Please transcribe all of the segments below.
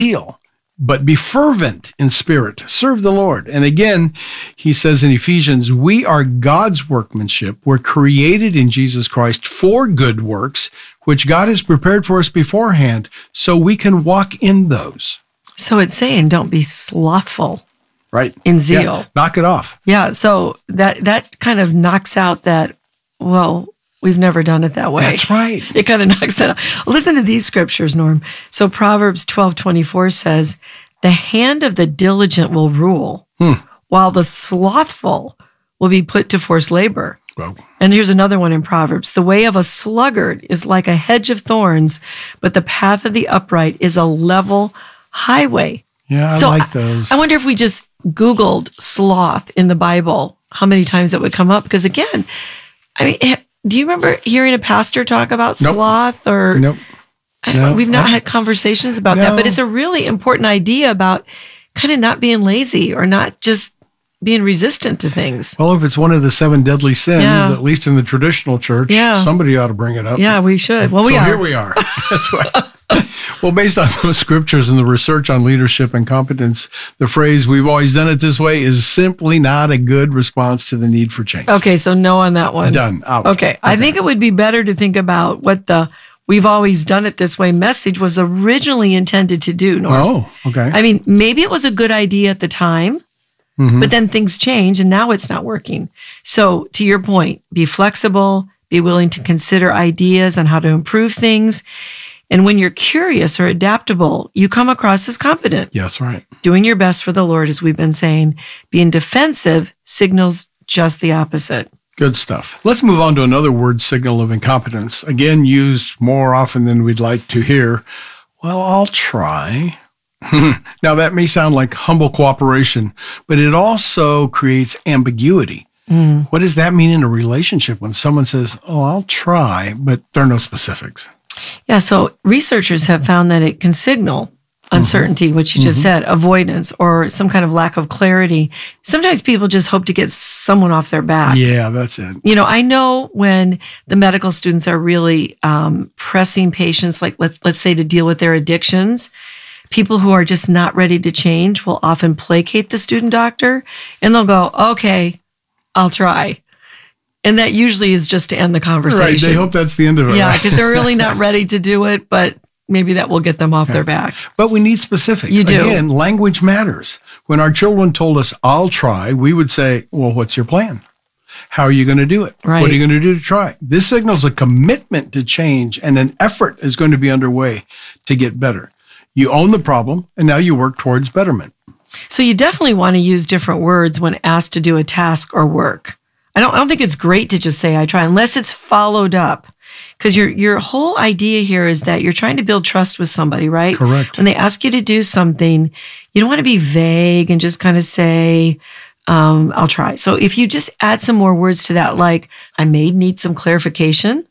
zeal, but be fervent in spirit. Serve the Lord. And again, he says in Ephesians, we are God's workmanship. We're created in Jesus Christ for good works, which God has prepared for us beforehand, so we can walk in those. So it's saying don't be slothful. Right. In zeal. Yeah, knock it off. Yeah. So that kind of knocks out that, well, we've never done it that way. That's right. It kind of knocks that out. Listen to these scriptures, Norm. So Proverbs 12:24 says, the hand of the diligent will rule, while the slothful will be put to forced labor. Well, and here's another one in Proverbs. The way of a sluggard is like a hedge of thorns, but the path of the upright is a level highway. Yeah, I like those. I wonder if we just Googled sloth in the Bible, how many times it would come up? Because again, I mean, do you remember hearing a pastor talk about sloth? Or Nope. We've not had conversations about that, but it's a really important idea about kind of not being lazy or not just being resistant to things. Well, if it's one of the 7 deadly sins, at least in the traditional church, somebody ought to bring it up. Yeah, we should. Well, here we are. That's right. Well, based on those scriptures and the research on leadership and competence, the phrase, we've always done it this way, is simply not a good response to the need for change. Okay, so no on that one. Done. Out. Okay. I think it would be better to think about what the we've always done it this way message was originally intended to do, Norm. Oh, okay. I mean, maybe it was a good idea at the time, but then things change and now it's not working. So to your point, be flexible, be willing to consider ideas on how to improve things. And when you're curious or adaptable, you come across as competent. Yes, right. Doing your best for the Lord, as we've been saying. Being defensive signals just the opposite. Good stuff. Let's move on to another word signal of incompetence, again used more often than we'd like to hear. Well, I'll try. Now, that may sound like humble cooperation, but it also creates ambiguity. What does that mean in a relationship when someone says, oh, I'll try, but there are no specifics? Yeah, so researchers have found that it can signal uncertainty, which you just said, avoidance, or some kind of lack of clarity. Sometimes people just hope to get someone off their back. Yeah, that's it. You know, I know when the medical students are really pressing patients, like let's say to deal with their addictions, people who are just not ready to change will often placate the student doctor, and they'll go, okay, I'll try. And that usually is just to end the conversation. Right, they hope that's the end of it. Yeah, because they're really not ready to do it, but maybe that will get them off their back. But we need specifics. You do. Again, language matters. When our children told us, I'll try, we would say, well, what's your plan? How are you going to do it? Right. What are you going to do to try? This signals a commitment to change, and an effort is going to be underway to get better. You own the problem, and now you work towards betterment. So you definitely want to use different words when asked to do a task or work. I don't think it's great to just say I try unless it's followed up. Because your whole idea here is that you're trying to build trust with somebody, right? Correct. When they ask you to do something, you don't want to be vague and just kind of say, I'll try. So if you just add some more words to that, like I may need some clarification,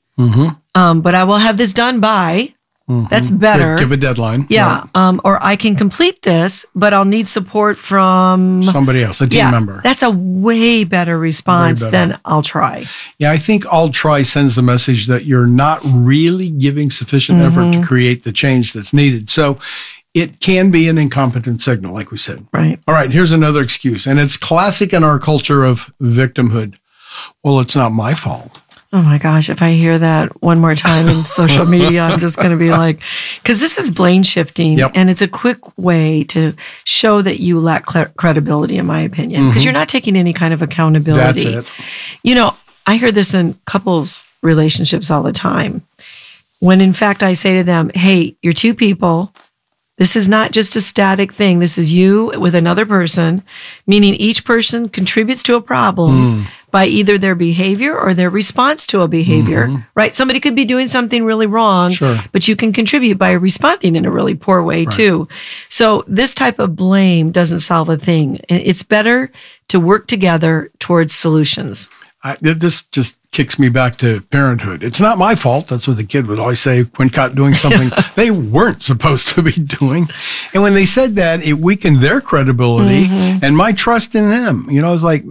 but I will have this done by. That's better. Give a deadline. Yeah. Right. Or I can complete this, but I'll need support from somebody else, a team member. That's a way better response than I'll try. Yeah, I think I'll try sends the message that you're not really giving sufficient effort to create the change that's needed. So it can be an incompetent signal, like we said. Right. All right, here's another excuse. And it's classic in our culture of victimhood. Well, it's not my fault. Oh my gosh, if I hear that one more time in social media, I'm just going to be like, because this is blame shifting, and it's a quick way to show that you lack credibility, in my opinion, because you're not taking any kind of accountability. That's it. You know, I hear this in couples relationships all the time, when in fact I say to them, hey, you're two people. This is not just a static thing. This is you with another person, meaning each person contributes to a problem by either their behavior or their response to a behavior, right? Somebody could be doing something really wrong, but you can contribute by responding in a really poor way too. So this type of blame doesn't solve a thing. It's better to work together towards solutions. This just kicks me back to parenthood. It's not my fault. That's what the kid would always say when caught doing something they weren't supposed to be doing. And when they said that, it weakened their credibility and my trust in them. You know, I was like,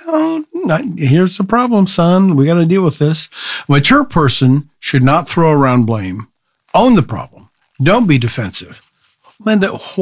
here's the problem, son. We got to deal with this. A mature person should not throw around blame. Own the problem. Don't be defensive. Linda,